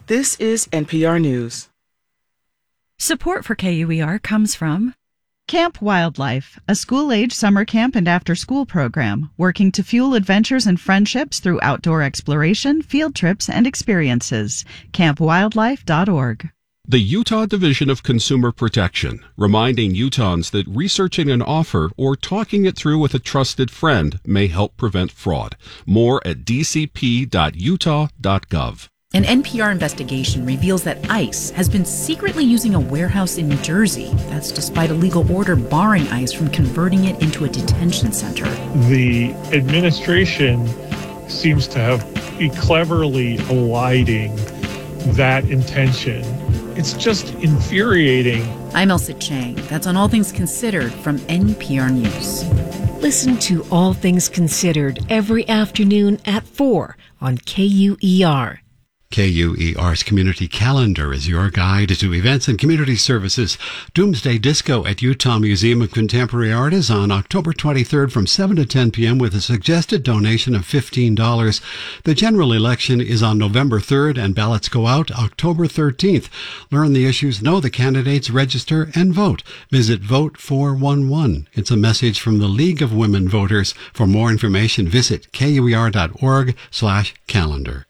This is NPR News. Support for KUER comes from Camp Wildlife, a school-age summer camp and after-school program, working to fuel adventures and friendships through outdoor exploration, field trips, and experiences. CampWildlife.org. The Utah Division of Consumer Protection, reminding Utahns that researching an offer or talking it through with a trusted friend may help prevent fraud. More at dcp.utah.gov. An NPR investigation reveals that ICE has been secretly using a warehouse in New Jersey. That's despite a legal order barring ICE from converting it into a detention center. The administration seems to have be cleverly eliding that intention. It's just infuriating. I'm Elsa Chang. That's on All Things Considered from NPR News. Listen to All Things Considered every afternoon at 4 on KUER. KUER's community calendar is your guide to events and community services. Doomsday Disco at Utah Museum of Contemporary Art is on October 23rd from 7 to 10 p.m. with a suggested donation of $15. The general election is on November 3rd and ballots go out October 13th. Learn the issues, know the candidates, register, and vote. Visit Vote 411. It's a message from the League of Women Voters. For more information, visit KUER.org/calendar.